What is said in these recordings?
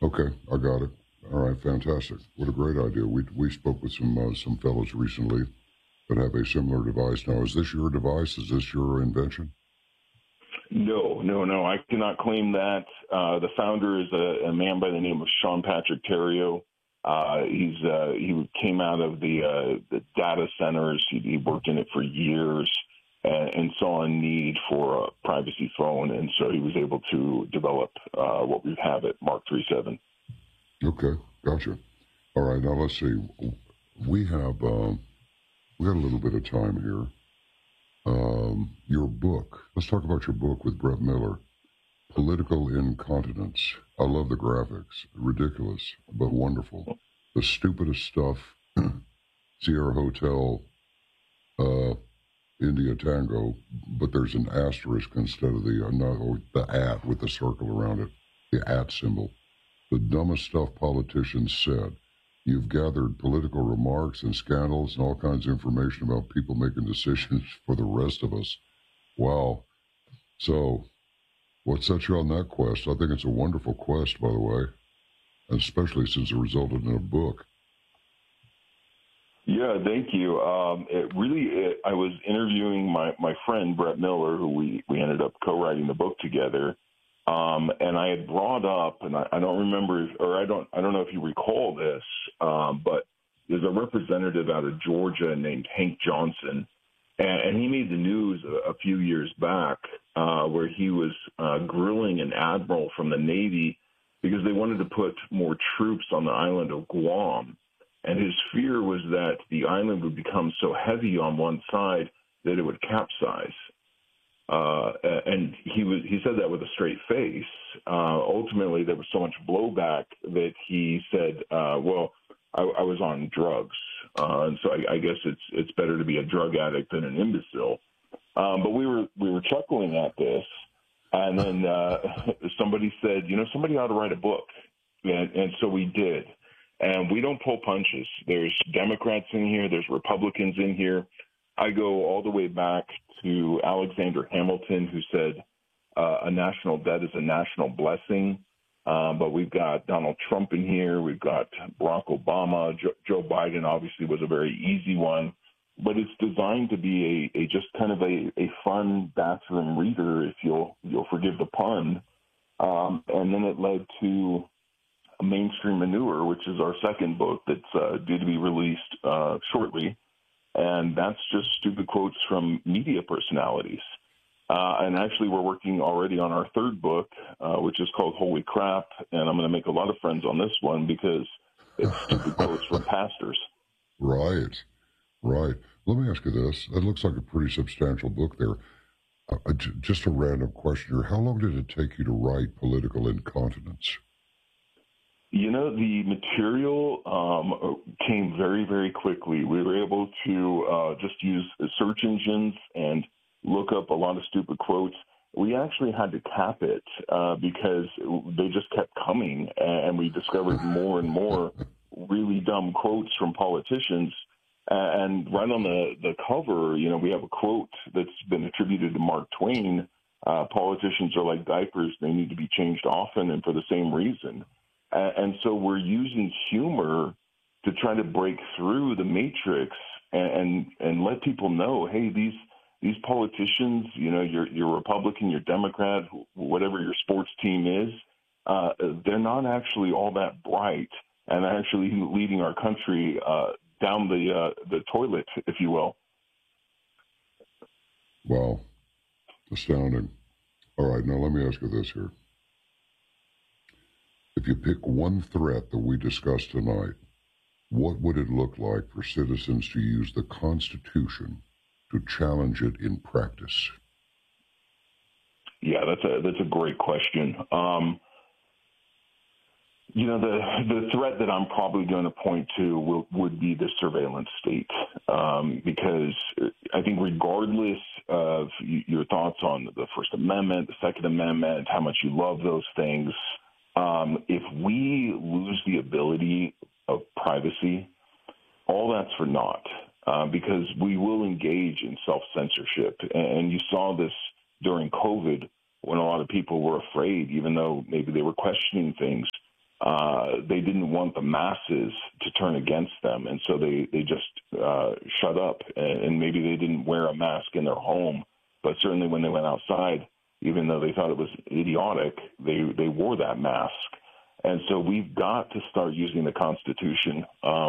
Okay, I got it. All right, fantastic. What a great idea. We spoke with some fellows recently that have a similar device. Now, is this your device? Is this your invention? No. I cannot claim that. The founder is a man by the name of Sean Patrick Terrio. He came out of the data centers. He worked in it for years and saw a need for a privacy phone, and so he was able to develop what we have at Mark 37. Okay, gotcha. All right, now let's see. We have we got a little bit of time here. Your book. Let's talk about your book with Brett Miller, Political Incontinence. I love the graphics. Ridiculous, but wonderful. The stupidest stuff. Sierra Hotel, India Tango, but there's an asterisk instead of the at with the circle around it, the at symbol. The dumbest stuff politicians said. You've gathered political remarks and scandals and all kinds of information about people making decisions for the rest of us. Wow. So, what set you on that quest? I think it's a wonderful quest, by the way, especially since it resulted in a book. Yeah, thank you. I was interviewing my friend Brett Miller, who we ended up co-writing the book together. And I had brought up, and I don't remember, or I don't know if you recall this, but there's a representative out of Georgia named Hank Johnson, and he made the news a few years back where he was grilling an admiral from the Navy because they wanted to put more troops on the island of Guam. And his fear was that the island would become so heavy on one side that it would capsize. And he said that with a straight face. Ultimately, there was so much blowback that he said, well, I was on drugs. And so I guess it's better to be a drug addict than an imbecile. But we were chuckling at this. And then somebody said, somebody ought to write a book. And so we did. And we don't pull punches. There's Democrats in here. There's Republicans in here. I go all the way back to Alexander Hamilton, who said a national debt is a national blessing. But we've got Donald Trump in here. We've got Barack Obama. Joe Biden obviously was a very easy one. But it's designed to be a just kind of a fun bathroom reader, if you'll forgive the pun. And then it led to Mainstream Manure, which is our second book that's due to be released shortly. And that's just stupid quotes from media personalities. And actually, we're working already on our third book, which is called Holy Crap. And I'm going to make a lot of friends on this one because it's stupid quotes from pastors. Right. Let me ask you this. That looks like a pretty substantial book there. Just a random question here. How long did it take you to write Political Incontinence? The material came very, very quickly. We were able to just use search engines and look up a lot of stupid quotes. We actually had to cap it because they just kept coming, and we discovered more and more really dumb quotes from politicians. And right on the cover, we have a quote that's been attributed to Mark Twain. Politicians are like diapers. They need to be changed often and for the same reason. And so we're using humor to try to break through the matrix and let people know, hey, these politicians, you're Republican, you're Democrat, whatever your sports team is, they're not actually all that bright and actually leading our country down the toilet, if you will. Wow. Astounding. All right, now let me ask you this here. If you pick one threat that we discussed tonight, what would it look like for citizens to use the Constitution to challenge it in practice? Yeah, that's a great question. The threat that I'm probably going to point to would be the surveillance state, because I think regardless of your thoughts on the First Amendment, the Second Amendment, how much you love those things, if we lose the ability of privacy, all that's for naught, because we will engage in self-censorship. And you saw this during COVID when a lot of people were afraid, even though maybe they were questioning things. they didn't want the masses to turn against them, and so they just shut up. And maybe they didn't wear a mask in their home, but certainly when they went outside, even though they thought it was idiotic, they wore that mask. And so we've got to start using the Constitution.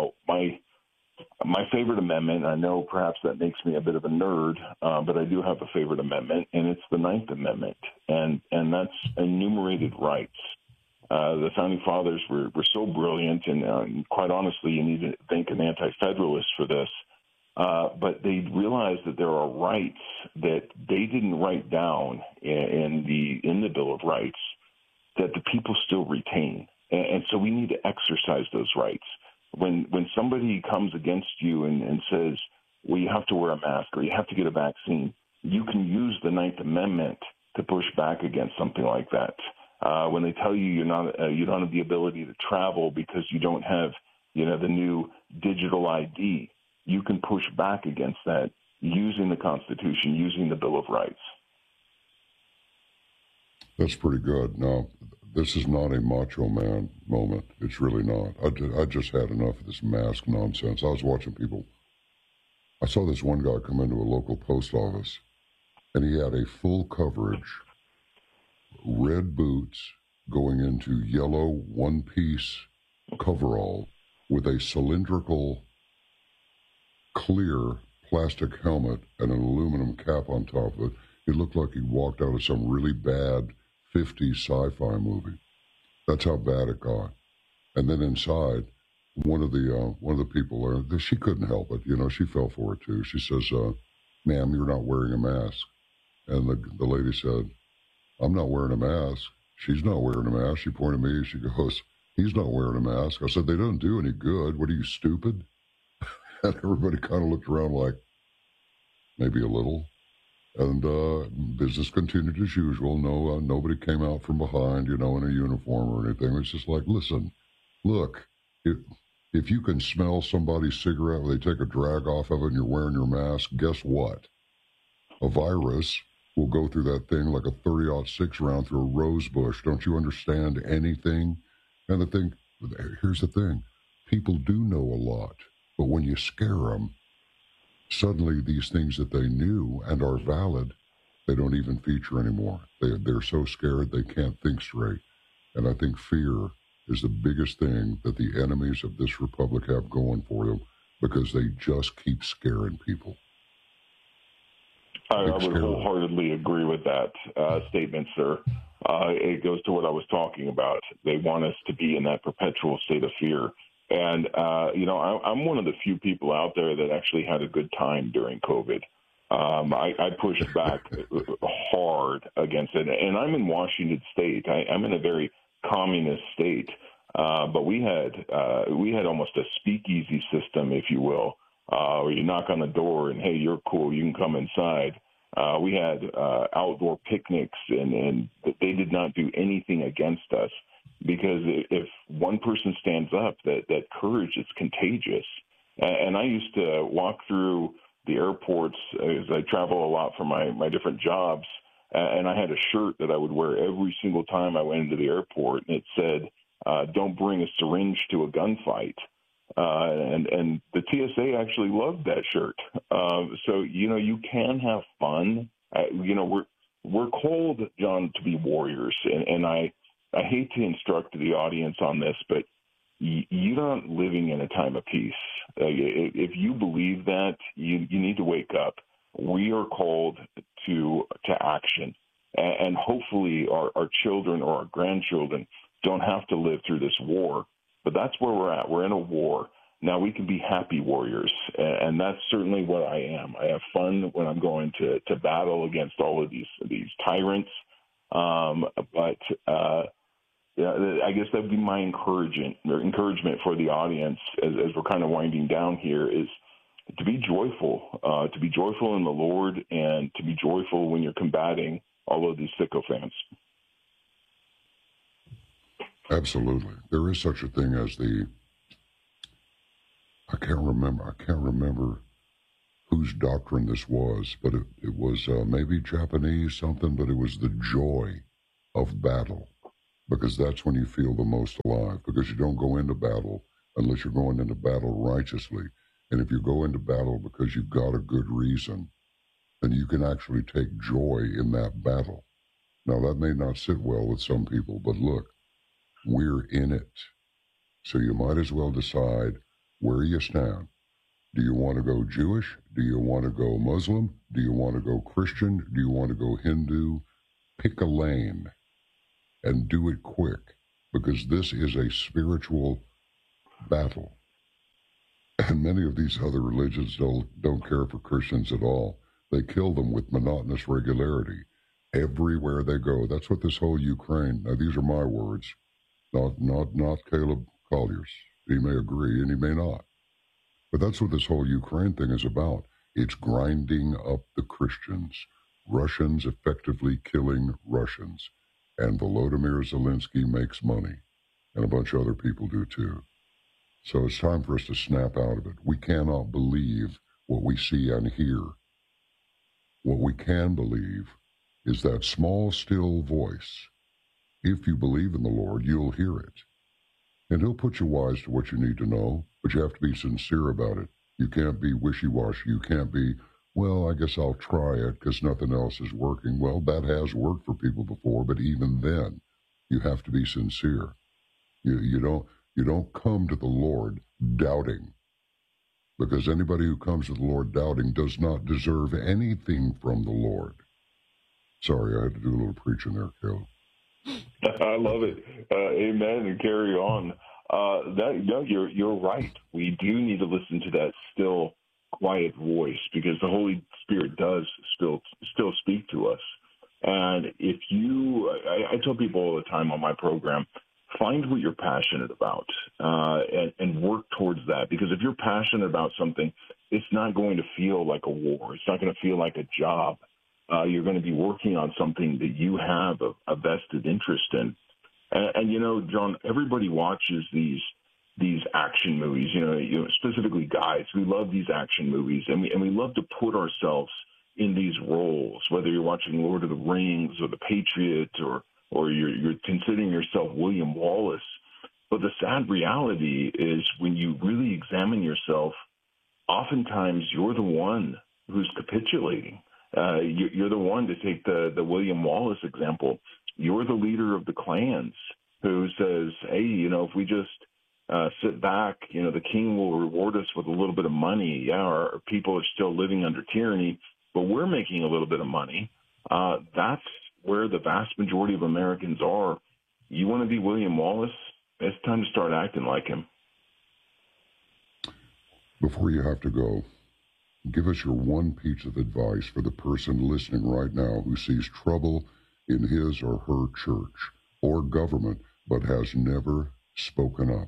My favorite amendment, I know perhaps that makes me a bit of a nerd, but I do have a favorite amendment, and it's the Ninth Amendment, and that's enumerated rights. The Founding Fathers were so brilliant, and quite honestly, you need to thank an anti-federalist for this, but they realized that there are rights that they didn't write down in the Bill of Rights that the people still retain, and so we need to exercise those rights. When somebody comes against you and says, well, you have to wear a mask or you have to get a vaccine, you can use the Ninth Amendment to push back against something like that. When they tell you you don't have the ability to travel because you don't have, the new digital ID, you can push back against that using the Constitution, using the Bill of Rights. That's pretty good. Now, this is not a macho man moment. It's really not. I just had enough of this mask nonsense. I was watching people. I saw this one guy come into a local post office, and he had a full coverage, red boots going into yellow one-piece coverall with a cylindrical, clear plastic helmet and an aluminum cap on top of it. It looked like he walked out of some really bad 50s sci-fi movie. That's how bad it got. And then inside, one of the people there, she couldn't help it. She fell for it too. She says, "Ma'am, you're not wearing a mask." And the lady said, "I'm not wearing a mask." She's not wearing a mask. She pointed at me. She goes, "He's not wearing a mask." I said, "They don't do any good. What are you, stupid?" And everybody kind of looked around like, maybe a little. And business continued as usual. Nobody came out from behind, in a uniform or anything. It's just like, listen, look, if you can smell somebody's cigarette when they take a drag off of it and you're wearing your mask, guess what? A virus will go through that thing like a 30-06 round through a rose bush. Don't you understand anything? And here's the thing. People do know a lot, but when you scare them, suddenly these things that they knew and are valid, they don't even feature anymore. They're so scared they can't think straight. And I think fear is the biggest thing that the enemies of this republic have going for them, because they just keep scaring people. I would wholeheartedly agree with that statement, sir. It goes to what I was talking about. They want us to be in that perpetual state of fear. And, I'm one of the few people out there that actually had a good time during COVID. I pushed back hard against it. And I'm in Washington State. I'm in a very communist state. But we had almost a speakeasy system, if you will, where you knock on the door and, hey, you're cool, you can come inside. We had outdoor picnics, and they did not do anything against us. Because if one person stands up, that courage is contagious. And I used to walk through the airports as I travel a lot for my different jobs, and I had a shirt that I would wear every single time I went into the airport, and it said, "Don't bring a syringe to a gunfight." And the TSA actually loved that shirt. So, you can have fun. We're called, John, to be warriors, and I hate to instruct the audience on this, but you're not living in a time of peace. If you believe that, you need to wake up. We are called to action, and hopefully our children or our grandchildren don't have to live through this war. But that's where we're at. We're in a war. Now we can be happy warriors, and that's certainly what I am. I have fun when I'm going to battle against all of these tyrants. I guess that would be my encouragement for the audience as we're kind of winding down here, is to be joyful in the Lord, and to be joyful when you're combating all of these sycophants. Absolutely. There is such a thing as I can't remember whose doctrine this was, but it was maybe Japanese something, but it was the joy of battle. because that's when you feel the most alive, because you don't go into battle unless you're going into battle righteously. And if you go into battle because you've got a good reason, then you can actually take joy in that battle. Now, that may not sit well with some people, but look, we're in it. So you might as well decide where you stand. Do you want to go Jewish? Do you want to go Muslim? Do you want to go Christian? Do you want to go Hindu? Pick a lane and do it quick, because this is a spiritual battle. And many of these other religions don't care for Christians at all. They kill them with monotonous regularity everywhere they go. That's what this whole Ukraine, now these are my words, not Caleb Collier's. He may agree and he may not. But that's what this whole Ukraine thing is about. It's grinding up the Christians. Russians effectively killing Russians. And Volodymyr Zelensky makes money. And a bunch of other people do too. So it's time for us to snap out of it. We cannot believe what we see and hear. What we can believe is that small, still voice. If you believe in the Lord, you'll hear it. And he'll put you wise to what you need to know, but you have to be sincere about it. You can't be wishy-washy. You can't be, well, I guess I'll try it because nothing else is working. Well, that has worked for people before, but even then, you have to be sincere. You don't come to the Lord doubting, because anybody who comes to the Lord doubting does not deserve anything from the Lord. Sorry, I had to do a little preaching there, Caleb. I love it. Amen, and carry on. You're right. We do need to listen to that still, quiet voice, because the Holy Spirit does still speak to us. And if I tell people all the time on my program, find what you're passionate about and work towards that. Because if you're passionate about something, it's not going to feel like a war. It's not going to feel like a job. You're going to be working on something that you have a vested interest in. And you know, John, everybody watches these action movies, you know, specifically guys. We love these action movies, and we love to put ourselves in these roles, whether you're watching Lord of the Rings or The Patriot or you're considering yourself William Wallace. But the sad reality is when you really examine yourself, oftentimes you're the one who's capitulating. You're the one, to take the William Wallace example. You're the leader of the clans who says, hey, you know, if we just sit back, you know, the king will reward us with a little bit of money. Yeah, our people are still living under tyranny, but we're making a little bit of money. That's where the vast majority of Americans are. You want to be William Wallace? It's time to start acting like him. Before you have to go, give us your one piece of advice for the person listening right now who sees trouble in his or her church or government but has never spoken up.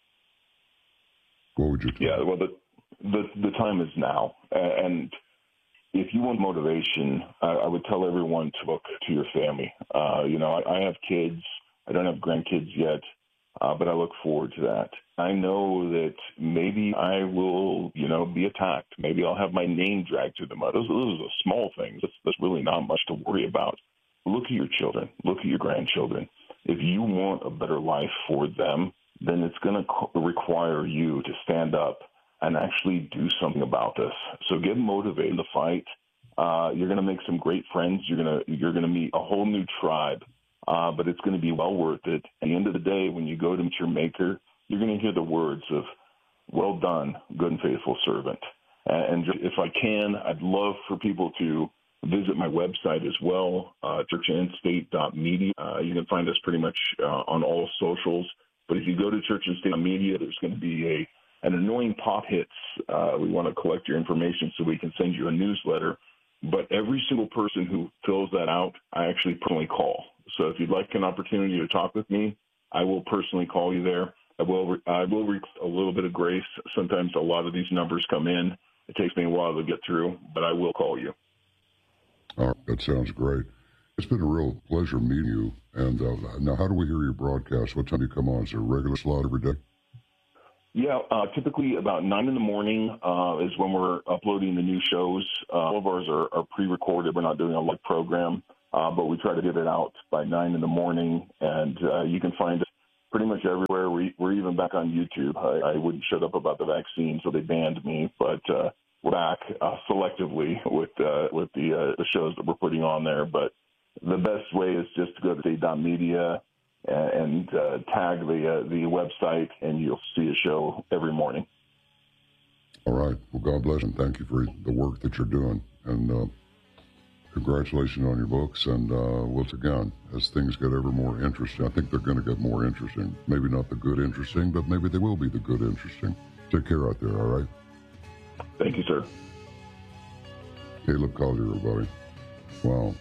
What would you tell? Yeah, well, the time is now. And if you want motivation, I would tell everyone to look to your family. You know, I have kids. I don't have grandkids yet, but I look forward to that. I know that maybe I will, you know, be attacked. Maybe I'll have my name dragged through the mud. Those are small things. That's really not much to worry about. Look at your children. Look at your grandchildren. If you want a better life for them, then it's going to require you to stand up and actually do something about this. So get motivated to fight. You're going to make some great friends. You're going to meet a whole new tribe, but it's going to be well worth it. At the end of the day, when you go to meet your Maker, you're going to hear the words of, well done, good and faithful servant. And if I can, I'd love for people to visit my website as well, churchandstate.media. You can find us pretty much on all socials. But if you go to churchandstate.media, there's going to be an annoying pop hits. We want to collect your information so we can send you a newsletter. But every single person who fills that out, I actually personally call. So if you'd like an opportunity to talk with me, I will personally call you there. I will reach a little bit of grace. Sometimes a lot of these numbers come in. It takes me a while to get through, but I will call you. All right, that sounds great. It's been a real pleasure meeting you. And now, how do we hear your broadcast? What time do you come on? Is there a regular slot every day? Yeah, typically about 9 in the morning is when we're uploading the new shows. All of ours are pre-recorded. We're not doing a live program. but we try to get it out by 9 in the morning, and you can find it pretty much everywhere. We're even back on YouTube. I wouldn't shut up about the vaccine, so they banned me, but we're back selectively with the shows that we're putting on there. But the best way is just to go to state.media and tag the website, and you'll see a show every morning. All right. Well, God bless and thank you for the work that you're doing. And congratulations on your books. And once again, as things get ever more interesting, I think they're going to get more interesting. Maybe not the good interesting, but maybe they will be the good interesting. Take care out there, all right? Thank you, sir. Caleb Collier, everybody. Wow.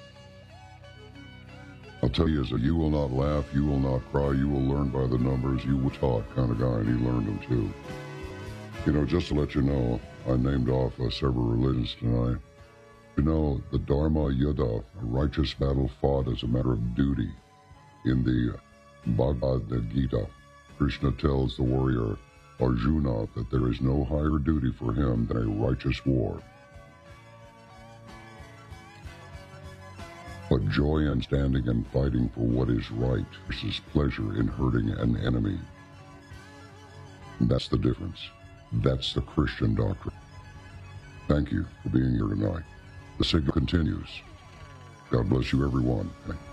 I'll tell you, as a you will not laugh, you will not cry, you will learn by the numbers, you will taught kind of guy, and he learned them too. You know, just to let you know, I named off several religions tonight. You know, the Dharma Yuddha, a righteous battle fought as a matter of duty. In the Bhagavad Gita, Krishna tells the warrior Arjuna that there is no higher duty for him than a righteous war. But joy in standing and fighting for what is right versus pleasure in hurting an enemy. That's the difference. That's the Christian doctrine. Thank you for being here tonight. The signal continues. God bless you, everyone.